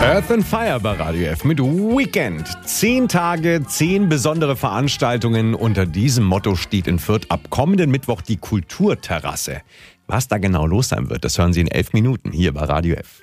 Earth and Fire bei Radio F mit Weekend. 10 Tage, 10 besondere Veranstaltungen. Unter diesem Motto steht in Fürth ab kommenden Mittwoch die Kulturterrasse. Was da genau los sein wird, das hören Sie in 11 Minuten hier bei Radio F.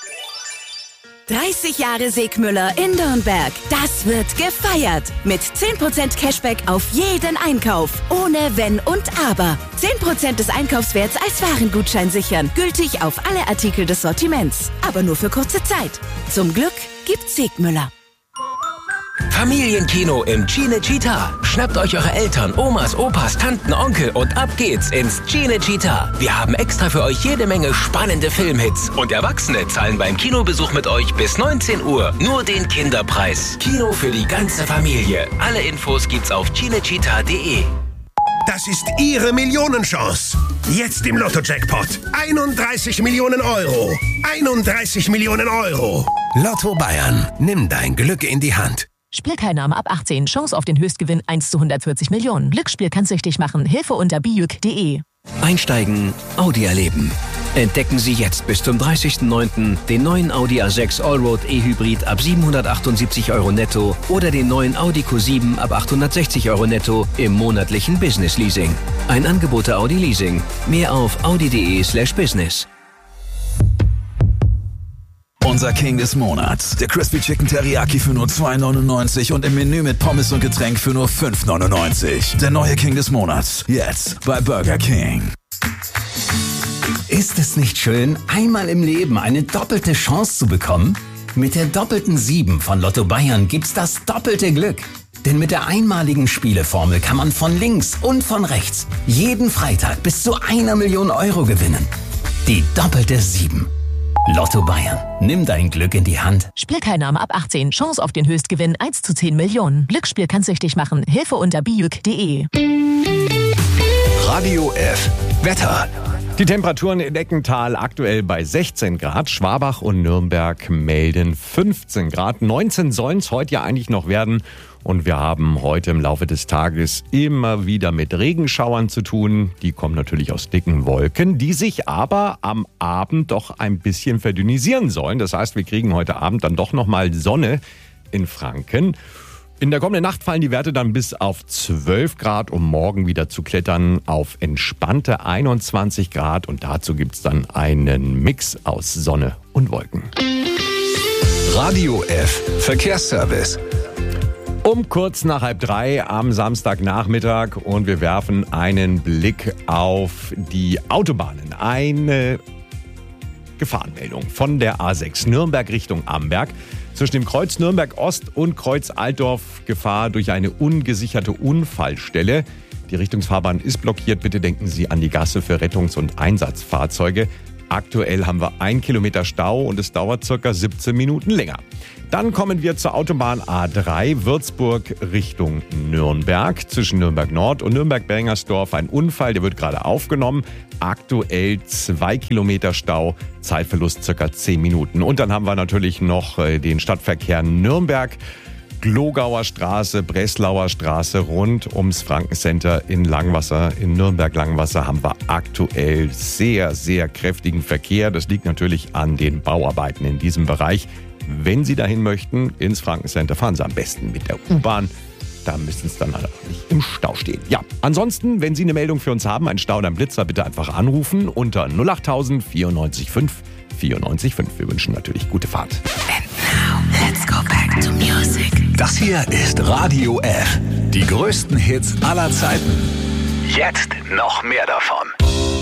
30 Jahre Segmüller in Nürnberg. Das wird gefeiert. Mit 10% Cashback auf jeden Einkauf. Ohne Wenn und Aber. 10% des Einkaufswerts als Warengutschein sichern. Gültig auf alle Artikel des Sortiments. Aber nur für kurze Zeit. Zum Glück gibt's Segmüller. Familienkino im Cinecittà. Schnappt euch eure Eltern, Omas, Opas, Tanten, Onkel und ab geht's ins Cinecittà. Wir haben extra für euch jede Menge spannende Filmhits. Und Erwachsene zahlen beim Kinobesuch mit euch bis 19 Uhr nur den Kinderpreis. Kino für die ganze Familie. Alle Infos gibt's auf cinecittà.de. Das ist Ihre Millionenchance. Jetzt im Lotto-Jackpot. 31 Millionen Euro. 31 Millionen Euro. Lotto Bayern. Nimm dein Glück in die Hand. Spielteilnahme ab 18. Chance auf den Höchstgewinn 1 zu 140 Millionen. Glücksspiel kann süchtig machen. Hilfe unter biüc.de. Einsteigen, Audi erleben. Entdecken Sie jetzt bis zum 30.09. den neuen Audi A6 Allroad E-Hybrid ab 778 € netto oder den neuen Audi Q7 ab 860 € netto im monatlichen Business Leasing. Ein Angebot der Audi Leasing. Mehr auf audi.de/business. Unser King des Monats. Der Crispy Chicken Teriyaki für nur 2,99 und im Menü mit Pommes und Getränk für nur 5,99. Der neue King des Monats. Jetzt bei Burger King. Ist es nicht schön, einmal im Leben eine doppelte Chance zu bekommen? Mit der doppelten 7 von Lotto Bayern gibt's das doppelte Glück. Denn mit der einmaligen Spieleformel kann man von links und von rechts jeden Freitag bis zu 1 Million Euro gewinnen. Die doppelte 7. Lotto Bayern. Nimm dein Glück in die Hand. Spielteilnahme ab 18. Chance auf den Höchstgewinn 1 zu 10 Millionen. Glücksspiel kann süchtig machen. Hilfe unter biüc.de. Radio F. Wetter. Die Temperaturen in Eckental aktuell bei 16 Grad. Schwabach und Nürnberg melden 15 Grad. 19 sollen es heute ja eigentlich noch werden. Und wir haben heute im Laufe des Tages immer wieder mit Regenschauern zu tun. Die kommen natürlich aus dicken Wolken, die sich aber am Abend doch ein bisschen verdünnisieren sollen. Das heißt, wir kriegen heute Abend dann doch nochmal Sonne in Franken. In der kommenden Nacht fallen die Werte dann bis auf 12 Grad, um morgen wieder zu klettern auf entspannte 21 Grad. Und dazu gibt es dann einen Mix aus Sonne und Wolken. Radio F. Verkehrsservice. Um kurz nach 2:30 am Samstagnachmittag und wir werfen einen Blick auf die Autobahnen. Eine Gefahrenmeldung von der A6 Nürnberg Richtung Amberg. Zwischen dem Kreuz Nürnberg Ost und Kreuz Altdorf Gefahr durch eine ungesicherte Unfallstelle. Die Richtungsfahrbahn ist blockiert. Bitte denken Sie an die Gasse für Rettungs- und Einsatzfahrzeuge. Aktuell haben wir 1 Kilometer Stau und es dauert ca. 17 Minuten länger. Dann kommen wir zur Autobahn A3 Würzburg Richtung Nürnberg. Zwischen Nürnberg Nord und Nürnberg-Bergersdorf ein Unfall, der wird gerade aufgenommen. Aktuell 2 Kilometer Stau, Zeitverlust ca. 10 Minuten. Und dann haben wir natürlich noch den Stadtverkehr Nürnberg. Glogauer Straße, Breslauer Straße rund ums Frankencenter in Langwasser, in Nürnberg-Langwasser haben wir aktuell sehr, sehr kräftigen Verkehr. Das liegt natürlich an den Bauarbeiten in diesem Bereich. Wenn Sie dahin möchten, ins Frankencenter, fahren Sie am besten mit der U-Bahn. Da müssen Sie dann halt auch nicht im Stau stehen. Ja, ansonsten, wenn Sie eine Meldung für uns haben, ein Stau oder ein Blitzer, bitte einfach anrufen unter 08000 94 5 94 5. Wir wünschen natürlich gute Fahrt. And now, let's go back to music. Das hier ist Radio F. Die größten Hits aller Zeiten. Jetzt noch mehr davon.